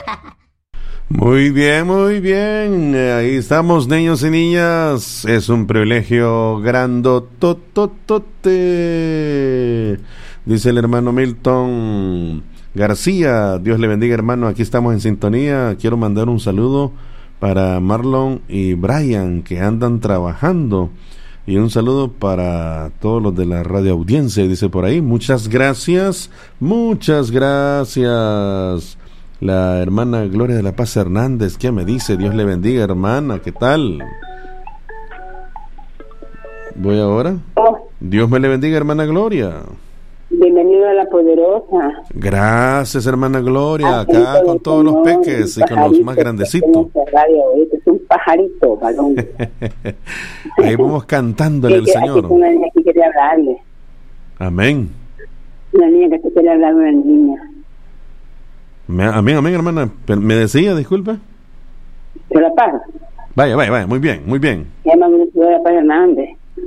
Muy bien, muy bien. Ahí estamos, niños y niñas. Es un privilegio grandotototote. Dice el hermano Milton García. Dios le bendiga, hermano. Aquí estamos en sintonía. Quiero mandar un saludo para Marlon y Brian, que andan trabajando. Y un saludo para todos los de la radio audiencia, dice por ahí. Muchas gracias, muchas gracias. La hermana Gloria de la Paz Hernández, ¿qué me dice? Dios le bendiga, hermana, ¿qué tal? Voy ahora. Dios me le bendiga, hermana Gloria. Bienvenido a la Poderosa. Gracias, hermana Gloria, acá con todos los peques y con los más grandecitos. Es un pajarito, balón. Ahí vamos cantándole al Señor. Una niña que quiere hablarle. Amén. Una niña que te quiere hablar, una niña. Amén, amén, hermana. ¿Me decía, disculpe? ¿Se la paga? Vaya, muy bien, muy bien. Llama a la Paz Hernández.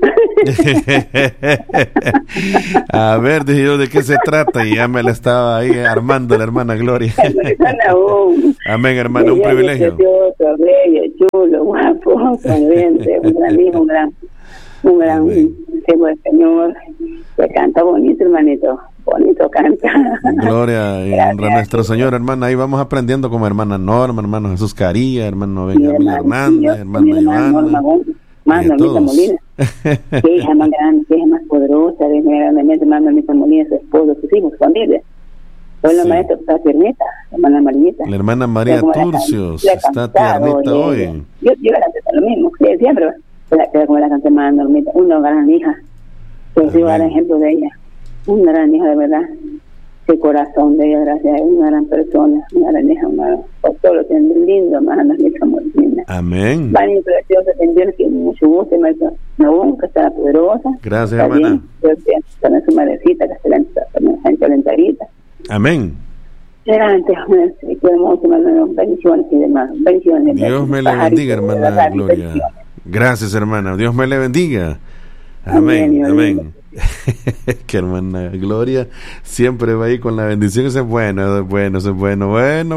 A ver, dije yo, ¿de qué se trata? Y ya me la estaba ahí armando la hermana Gloria. Amén, hermana, un privilegio. Bello, chulo, guapo, sonriente, un gran hijo, un gran siervo del Señor. Se canta bonito, hermanito. Bonito canta. Gloria y honra a nuestro Señor, hermana. Ahí vamos aprendiendo como hermana Norma, hermano Jesús Caría, hermano Benjamín Hernández, hermano Iván. Más Normita Molina, que hija más grande, que hija más poderosa, realmente más Normita Molina, su esposo, sus hijos, su familia. Hoy la maestra está tiernita, la hermana Marinita. La hermana María Turcios está tiernita hoy. Yo la canté lo mismo, siempre, como la canté más Normita, una gran hija, que soy un gran ejemplo de ella, una gran hija de verdad. El corazón de ella, gracias a una gran persona, una gran hija, todo lo tiene lindo, más muy linda. Amén. Vale, preciosa, bendiciones, que mucho gusto, maestro Naúm, que está poderosa. Gracias, hermana. Está en su madrecita, que está en calentadita. Amén. Adelante, bendiciones y demás. Bendiciones. Dios me le bendiga, hermana Gloria. Gracias, hermana. Dios me le bendiga. Amén, amén. Que hermana Gloria siempre va ahí con la bendición. Eso es bueno, bueno.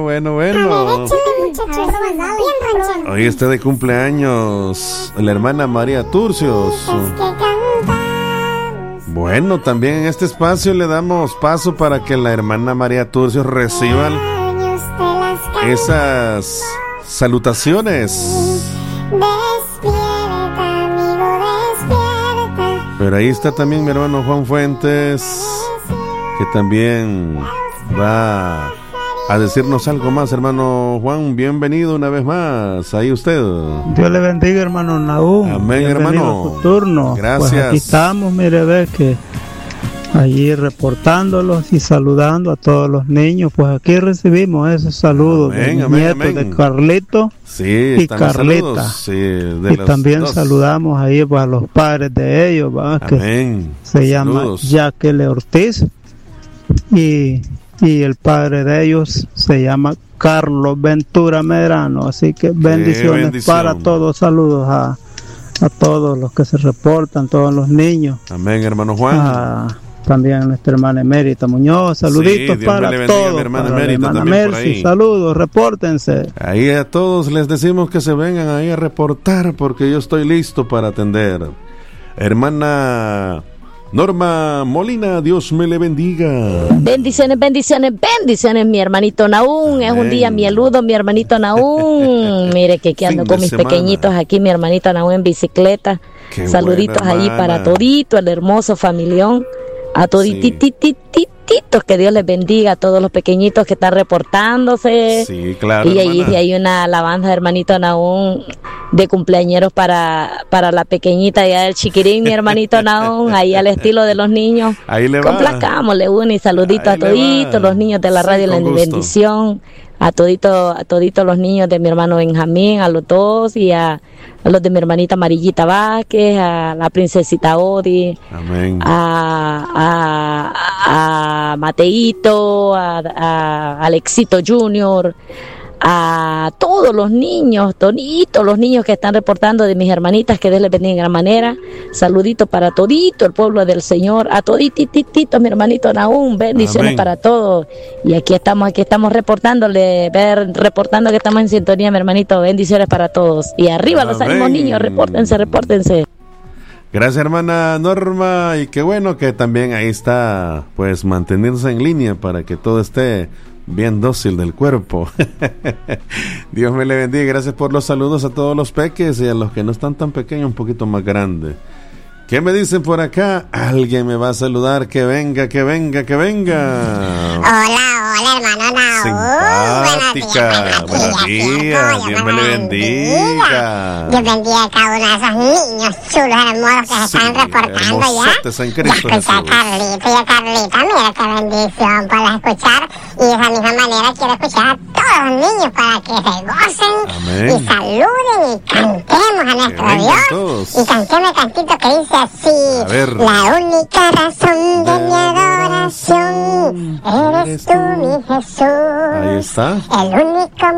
Hoy está de cumpleaños la hermana María Turcios. Bueno, también en este espacio le damos paso para que la hermana María Turcios reciba esas salutaciones. Pero ahí está también mi hermano Juan Fuentes, que también va a decirnos algo más. Hermano Juan, bienvenido una vez más. Ahí usted. Dios le bendiga, hermano Naúm. Amén, hermano. A su turno. Gracias. Pues aquí estamos, mire, ve que allí reportándolos y saludando a todos los niños. Pues aquí recibimos esos saludos de mis nietos, de Carlito y Carlita. Sí, y también dos. Saludamos ahí pues, a los padres de ellos, ¿va? Que se llama Jaquele Ortiz y el padre de ellos se llama Carlos Ventura Medrano. Así que bendiciones para todos. Saludos a todos los que se reportan, todos los niños. Amén, hermano Juan. También a nuestra hermana Emérita Muñoz, saluditos para todos. Mi hermana Emérita también por ahí. Saludos, repórtense. Ahí a todos les decimos que se vengan ahí a reportar porque yo estoy listo para atender. Hermana Norma Molina, Dios me le bendiga. Bendiciones, mi hermanito Naúm. Amén. Es un día mieludo, mi hermanito Naúm. Mire que ando con mis pequeñitos aquí, mi hermanito Naúm en bicicleta. Qué saluditos ahí para todito, el hermoso familión. A todititos, que Dios les bendiga a todos los pequeñitos que están reportándose. Sí, claro. Y ahí hay una alabanza, hermanito Naúm, de cumpleañeros para la pequeñita ya del chiquirín, mi hermanito Naúm, ahí al estilo de los niños. Ahí le va. Complacámosle uno y saludito a toditos los niños de la radio, la bendición. A toditos los niños de mi hermano Benjamín, a los dos, y a los de mi hermanita Amarillita Vázquez, a la princesita Odi, amén, a Mateito, a Alexito Junior, a todos los niños, toditos los niños que están reportando, de mis hermanitas, que Dios les bendiga en gran manera. Saludito para todito el pueblo del Señor, a todititito mi hermanito Nahum, bendiciones. Amén. Para todos. Y aquí estamos reportando que estamos en sintonía, mi hermanito, bendiciones para todos. Y arriba Amén. Los ánimos, niños, repórtense. Gracias, hermana Norma, y qué bueno que también ahí está, pues, mantenerse en línea para que todo esté bien dócil del cuerpo. Dios me le bendiga. Gracias por los saludos a todos los peques y a los que no están tan pequeños, un poquito más grandes. ¿Qué me dicen por acá? Alguien me va a saludar. Que venga. Hola, hermano Nahum. Simpática. Buenos días. Dios me le bendiga. Dios bendiga a cada uno de esos niños chulos, hermosos que se están reportando ya. En Cristo Jesús. A Carlita, mira qué bendición poderlas escuchar. Y de esa misma manera quiero escuchar a todos los niños para que se gocen. Amén. Y saluden y cantemos a nuestro Dios. Todos. Y cantemos el cantito que dice así: la única razón de mi adoración eres tú, mi Jesús. Ahí está. El único